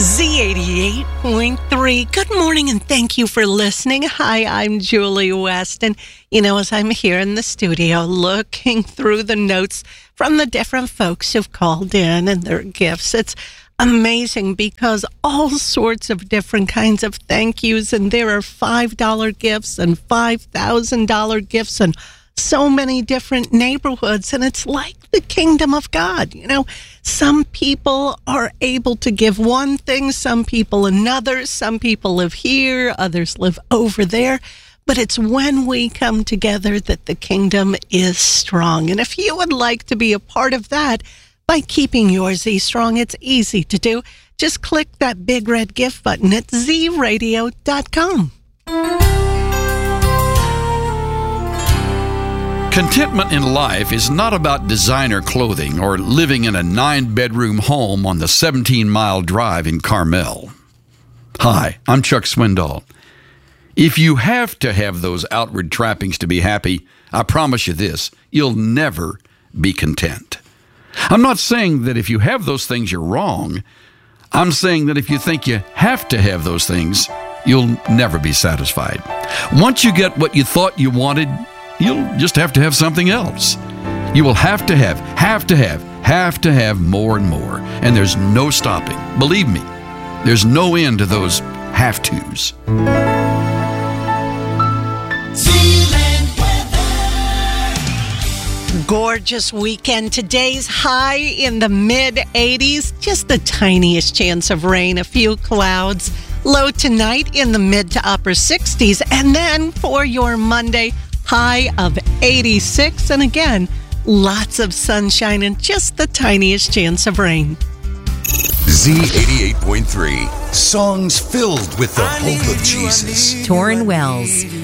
Z88.3. Good morning and thank you for listening. Hi, I'm Julie West. And, as I'm here in the studio looking through the notes from the different folks who've called in and their gifts, it's amazing because all sorts of different kinds of thank yous. And there are $5 gifts and $5,000 gifts and so many different neighborhoods, and it's like the kingdom of God. Some people are able to give one thing, some people another, some people live here, others live over there, but it's when we come together that the kingdom is strong. And if you would like to be a part of that by keeping your Z strong, it's easy to do. Just click that big red gift button at zradio.com. Contentment in life is not about designer clothing or living in a 9-bedroom home on the 17-mile drive in Carmel. Hi, I'm Chuck Swindoll. If you have to have those outward trappings to be happy, I promise you this, you'll never be content. I'm not saying that if you have those things, you're wrong. I'm saying that if you think you have to have those things, you'll never be satisfied. Once you get what you thought you wanted, you'll just have to have something else. You will have to have more and more. And there's no stopping. Believe me, there's no end to those have-tos. Gorgeous weekend. Today's high in the mid-80s. Just the tiniest chance of rain, a few clouds. Low tonight in the mid to upper 60s. And then for your Monday, high of 86, and again, lots of sunshine and just the tiniest chance of rain. Z88.3, songs filled with the hope of Jesus. Torrin Wells.